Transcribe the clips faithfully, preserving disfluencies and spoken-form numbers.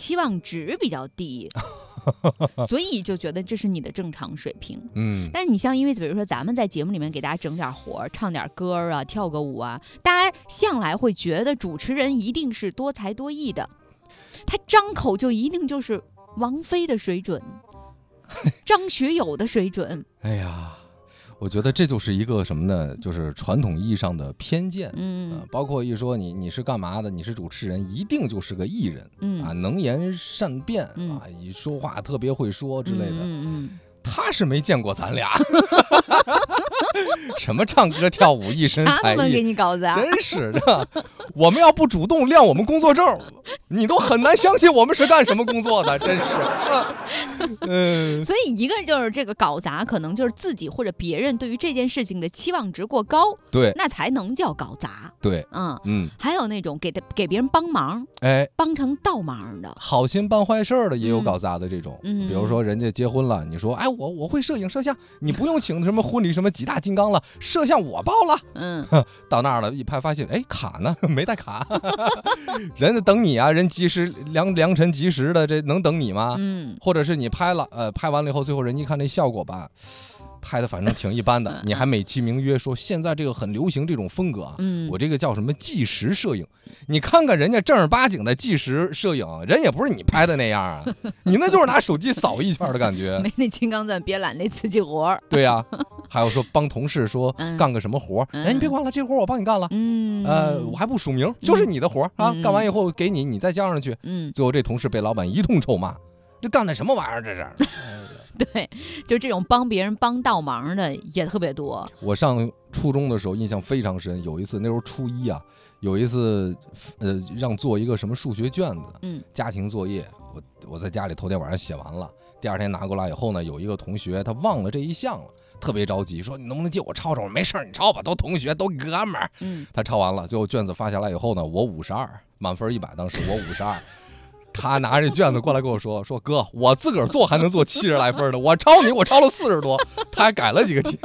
期望值比较低，所以就觉得这是你的正常水平。 嗯， 但是你像因为比如说咱们在节目里面给大家整点活，唱点歌啊，跳个舞啊，大家向来会觉得主持人一定是多才多艺的，他张口就一定就是王菲的水准，张学友的水准。 哎呀，我觉得这就是一个什么呢？就是传统意义上的偏见。 嗯、 呃，包括一说你你是干嘛的，你是主持人，一定就是个艺人。 嗯啊，能言善辩、 嗯、 啊，说话特别会说之类的。 嗯嗯嗯， 他是没见过咱俩，什么唱歌跳舞一身才艺， 给你搞砸， 真是的。我们要不主动亮我们工作证，你都很难相信我们是干什么工作的，真是。嗯， 所以一个就是这个搞砸，可能就是自己或者别人对于这件事情的期望值过高， 对， 那才能叫搞砸。 对， 嗯嗯， 还有那种给的给别人帮忙， 哎， 帮成倒忙的， 好心办坏事的也有搞砸的这种。 嗯， 比如说人家结婚了，你说，哎，我我会摄影摄像，你不用请什么婚礼什么几大金刚了，摄像我报了。 嗯， 到那儿了，一拍发现，哎，卡呢？没带卡，人家等你啊，人及时良良辰吉时的，这能等你吗？ 嗯， 或者是你拍了，呃，拍完了以后，最后人一看那效果吧，拍的反正挺一般的，你还美其名曰说现在这个很流行这种风格啊， 嗯， 我这个叫什么纪实摄影，你看看人家正儿八经的纪实摄影，人也不是你拍的那样啊，你那就是拿手机扫一圈的感觉， 没那金刚钻别揽那瓷器活。 对呀、啊，还有说帮同事说干个什么活，哎、嗯，你别管了，这活我帮你干了，嗯，呃，我还不署名，就是你的活、嗯、啊，干完以后给你，你再交上去，嗯，最后这同事被老板一通臭骂，这干的什么玩意儿这是？ 对，就这种帮别人帮倒忙的也特别多。 我上初中的时候印象非常深，有一次那时候初一啊，有一次呃让做一个什么数学卷子，嗯，家庭作业，我我在家里头天晚上写完了，第二天拿过来以后呢，有一个同学他忘了这一项了。特别着急，说你能不能借我抄抄？没事你抄吧，都同学，都哥们儿。嗯，他抄完了，最后卷子发下来以后呢，我五十二，满分一百，当时我五十二。他拿着卷子过来跟我说：“说哥，我自个儿做还能做七十来分的，我抄你，我抄了四十多。”他还改了几个题。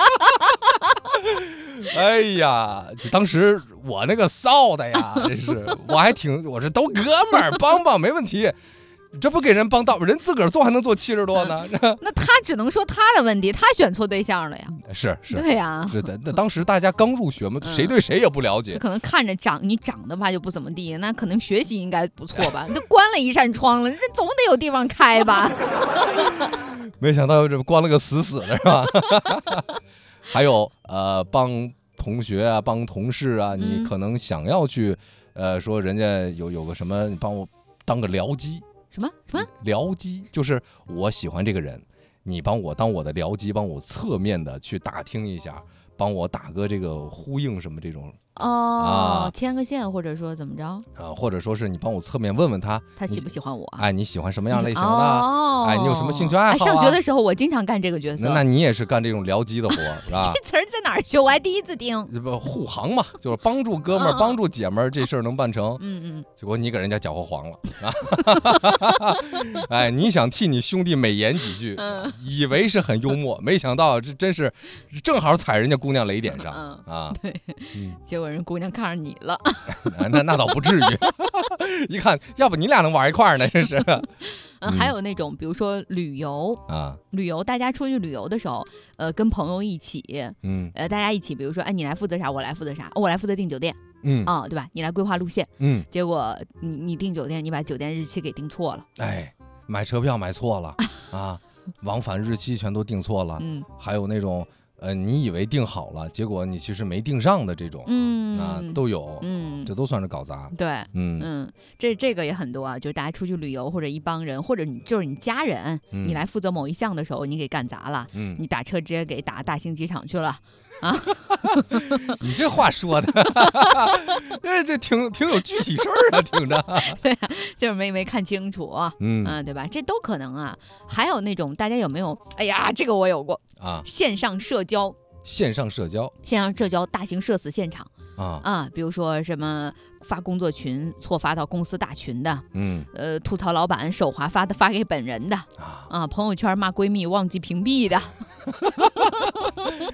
哎呀，当时我那个臊的呀，真是，我还挺，我这都哥们儿，帮帮没问题。这不给人帮倒，人自个儿做还能做七十多呢？ 嗯、那他只能说他的问题，他选错对象了呀。 是是， 对呀、啊， 是的。那当时大家刚入学嘛，嗯、谁对谁也不了解。 可能看着长你长得吧就不怎么地，那可能学习应该不错吧？那关了一扇窗了，这总得有地方开吧？ 没想到这关了个死死的是吧？还有呃，帮同学啊，帮同事啊，你可能想要去呃说人家有有个什么，你帮我当个僚机。 什么什么僚机，就是我喜欢这个人，你帮我当我的僚机，帮我侧面的去打听一下，帮我打个这个呼应什么这种哦，啊、牵个线或者说怎么着啊，或者说是你帮我侧面问问他， 他喜不喜欢我？ 哎，你喜欢什么样类型的？ 哦、 哎，你有什么兴趣爱好、啊？ 上学的时候我经常干这个角色。 那, 那你也是干这种僚机的活，是吧？ 这词儿在哪儿学？我还第一次听。 不护航嘛，就是帮助哥们儿、帮助姐们儿，这事儿能办成。嗯嗯。结果你给人家搅和黄了啊！哎，你想替你兄弟美言几句，嗯、以为是很幽默，没想到这真是正好踩人家姑娘雷点上、嗯、啊！ 对，嗯、结果人姑娘看上你了。 那那倒不至于，一看，要不你俩能玩一块儿呢？真是。 嗯，还有那种，比如说旅游啊，旅游，大家出去旅游的时候，呃，跟朋友一起，嗯，呃，大家一起，比如说，哎，你来负责啥，我来负责啥，哦、我来负责订酒店，嗯啊，对吧？你来规划路线，嗯，结果你你订酒店，你把酒店日期给订错了， 哎，买车票买错了啊，往返日期全都订错了，嗯，还有那种。呃，你以为定好了，结果你其实没定上的这种，嗯，啊，都有，嗯，这都算是搞砸。 对，嗯嗯，这这个也很多啊，就是大家出去旅游或者一帮人，或者你就是你家人，嗯、你来负责某一项的时候，你给干砸了，嗯，你打车直接给打大兴机场去了。啊， 你这话说的，这这挺挺有具体事儿啊，听着。 对啊，就是没没看清楚，嗯啊，对吧？这都可能啊。还有那种大家有没有？哎呀，这个我有过啊，线上社交， 线上社交， 线上社交，大型社死现场。啊啊，比如说什么发工作群错发到公司大群的，嗯，呃，吐槽老板手滑发的发给本人的，啊，啊朋友圈骂闺蜜忘记屏蔽的，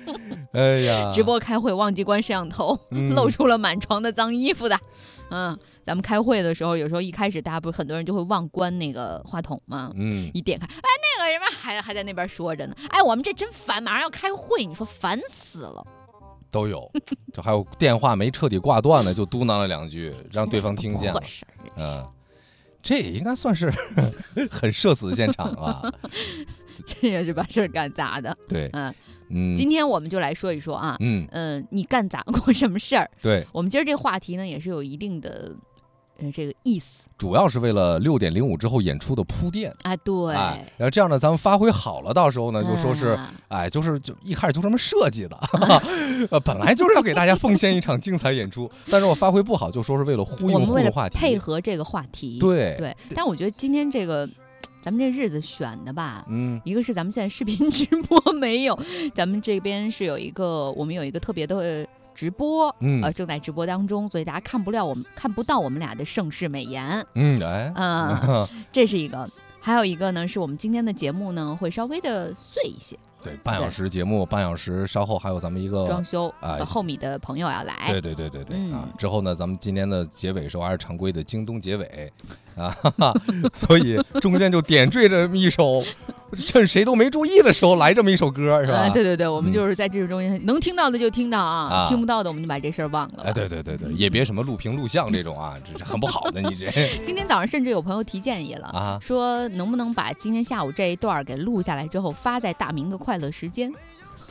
哎呀， 直播开会忘记关摄像头，嗯、露出了满床的脏衣服的。嗯，咱们开会的时候，有时候一开始大家不是很多人就会忘关那个话筒吗？嗯，一点开，哎，那个人们还还在那边说着呢。哎，我们这真烦，马上要开会，你说烦死了。 都有，就还有电话没彻底挂断的，就嘟囔了两句，让对方听见了。嗯，这也应该算是很社死现场啊。 这也是把事儿干砸的。 对， 嗯嗯，今天我们就来说一说啊，嗯嗯、呃，你干砸过什么事儿？ 对， 我们今儿这个话题呢，也是有一定的。呃，这个意思主要是为了六点零五之后演出的铺垫啊，对， 哎，然后这样呢，咱们发挥好了，到时候呢，就说是，嗯、哎，就是就一开始就这么设计的，呃，本来就是要给大家奉献一场精彩演出，但是我发挥不好，就说是为了呼应互动话题， 配合这个话题， 对对。但我觉得今天这个咱们这日子选的吧，嗯，一个是咱们现在视频直播没有，咱们这边是有一个，我们有一个特别的。直播，嗯，呃，正在直播当中，所以大家看不了我们看不到我们俩的盛世美颜， 嗯，哎， 嗯，这是一个，还有一个呢，是我们今天的节目呢会稍微的碎一些， 对，半小时节目，半小时，稍后还有咱们一个装修啊、呃，后米的朋友要来， 对对对对对、嗯、啊，之后呢，咱们今天的结尾时候还是常规的京东结尾啊，哈哈，所以中间就点缀着一首。趁谁都没注意的时候来这么一首歌，是吧？ 呃、对对对，我们就是在这中间、嗯、能听到的就听到啊，啊听不到的我们就把这事儿忘了。 哎，对对对对，也别什么录屏录像这种啊，这是很不好的。你这今天早上甚至有朋友提建议了啊，说能不能把今天下午这一段给录下来之后发在大明的快乐时间，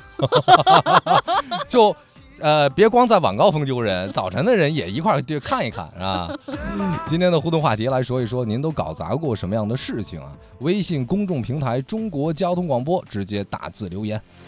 就。呃，别光在晚高峰丢人，早晨的人也一块儿看一看，是吧？今天的互动话题来说一说，您都搞砸过什么样的事情啊？微信公众平台中国交通广播，直接打字留言。